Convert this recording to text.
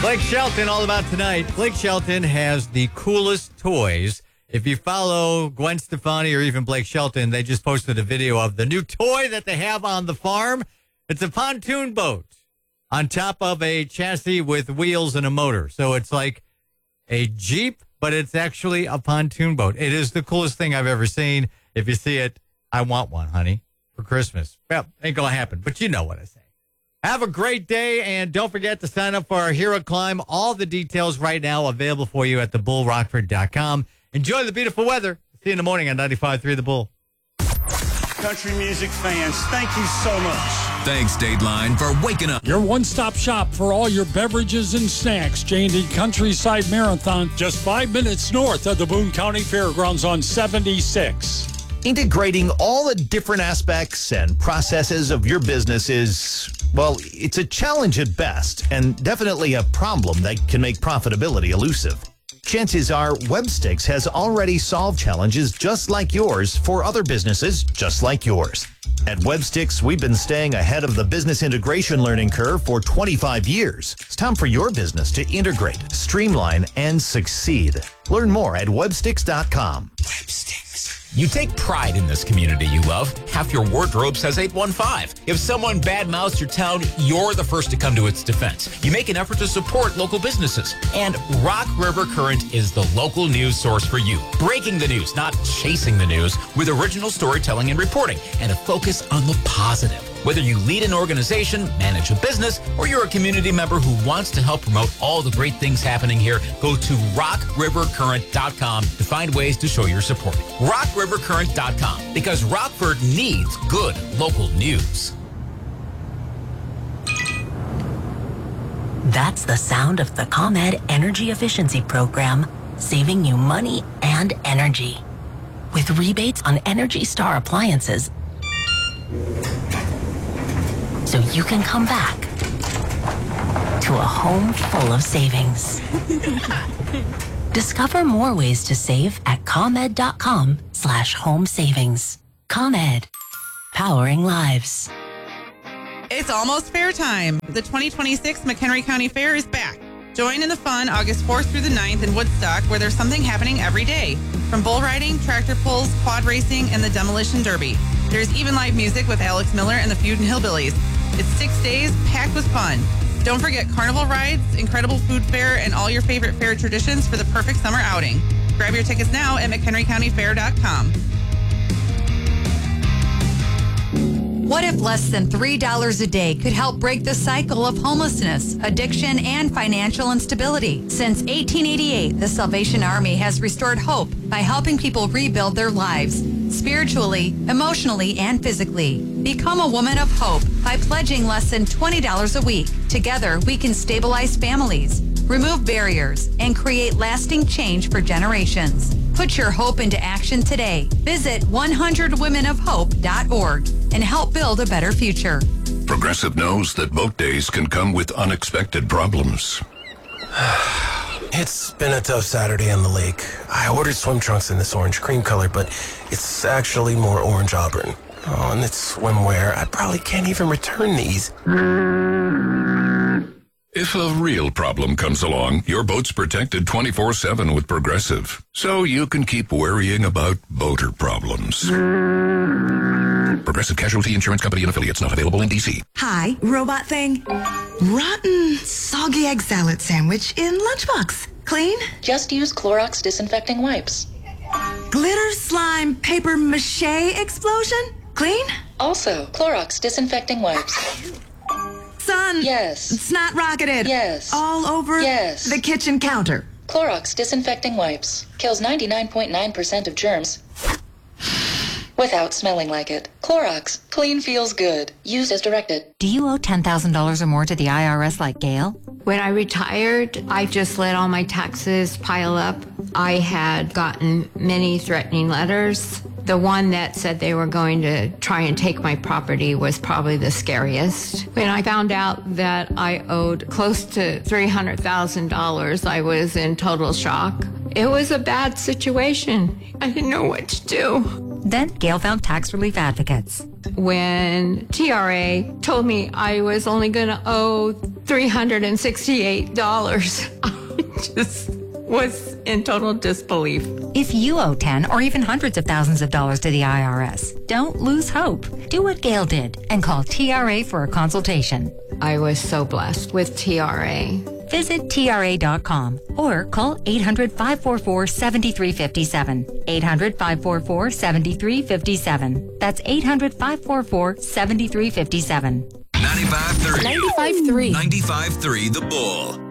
Blake Shelton, all about tonight. Blake Shelton has the coolest toys. If you follow Gwen Stefani or even Blake Shelton, they just posted a video of the new toy that they have on the farm. It's a pontoon boat on top of a chassis with wheels and a motor. So it's like a Jeep, but it's actually a pontoon boat. It is the coolest thing I've ever seen. If you see it, I want one, honey, for Christmas. Well, ain't going to happen, but you know what I say. Have a great day, and don't forget to sign up for our Hero Climb. All the details right now available for you at thebullrockford.com. Enjoy the beautiful weather. See you in the morning on 95.3 The Bull. Country music fans, thank you so much. Thanks, Dateline, for waking up. Your one-stop shop for all your beverages and snacks. J&D Countryside Marathon, just 5 minutes north of the Boone County Fairgrounds on 76. Integrating all the different aspects and processes of your business is, well, it's a challenge at best and definitely a problem that can make profitability elusive. Chances are Webstix has already solved challenges just like yours for other businesses just like yours. At Webstix, we've been staying ahead of the business integration learning curve for 25 years. It's time for your business to integrate, streamline, and succeed. Learn more at Webstix.com. Webstix. You take pride in this community you love. Half your wardrobe says 815. If someone badmouths your town, you're the first to come to its defense. You make an effort to support local businesses. And Rock River Current is the local news source for you. Breaking the news, not chasing the news, with original storytelling and reporting, and a focus on the positive. Whether you lead an organization, manage a business, or you're a community member who wants to help promote all the great things happening here, go to rockrivercurrent.com to find ways to show your support. rockrivercurrent.com, because Rockford needs good local news. That's the sound of the ComEd Energy Efficiency Program, saving you money and energy. With rebates on Energy Star appliances, so you can come back to a home full of savings. Discover more ways to save at ComEd.com/home savings. ComEd, powering lives. It's almost fair time. The 2026 McHenry County Fair is back. Join in the fun August 4th through the 9th in Woodstock, where there's something happening every day. From bull riding, tractor pulls, quad racing, and the demolition derby. There's even live music with Alex Miller and the Feudin' Hillbillies. It's 6 days packed with fun. Don't forget carnival rides, incredible food fair, and all your favorite fair traditions for the perfect summer outing. Grab your tickets now at McHenryCountyFair.com. What if less than $3 a day could help break the cycle of homelessness, addiction, and financial instability? Since 1888, the Salvation Army has restored hope by helping people rebuild their lives, spiritually, emotionally, and physically. Become a woman of hope by pledging less than $20 a week. Together, we can stabilize families, remove barriers, and create lasting change for generations. Put your hope into action today. Visit 100womenofhope.org and help build a better future. Progressive knows that boat days can come with unexpected problems. It's been a tough Saturday on the lake. I ordered swim trunks in this orange cream color, but it's actually more orange auburn. Oh, and it's swimwear. I probably can't even return these. If a real problem comes along, your boat's protected 24/7 with Progressive, so you can keep worrying about boater problems. Progressive Casualty Insurance Company and Affiliates, not available in D.C. Hi, robot thing. Rotten, soggy egg salad sandwich in lunchbox. Clean? Just use Clorox disinfecting wipes. Glitter slime paper mache explosion? Clean? Also, Clorox disinfecting wipes. Son. Yes. It's not rocketed. Yes. All over yes. the kitchen counter. Clorox disinfecting wipes. Kills 99.9% of germs without smelling like it. Clorox. Clean feels good. Used as directed. Do you owe $10,000 or more to the IRS like Gail? When I retired, I just let all my taxes pile up. I had gotten many threatening letters. The one that said they were going to try and take my property was probably the scariest. When I found out that I owed close to $300,000, I was in total shock. It was a bad situation. I didn't know what to do. Then Gail found tax relief advocates. When TRA told me I was only going to owe $368, I just was in total disbelief. If you owe 10 or even hundreds of thousands of dollars to the IRS, don't lose hope. Do what Gail did and call TRA for a consultation. I was so blessed with TRA. Visit TRA.com or call 800-544-7357. 800-544-7357. That's 800-544-7357. 95.3. 95.3. 95.3 The Bull.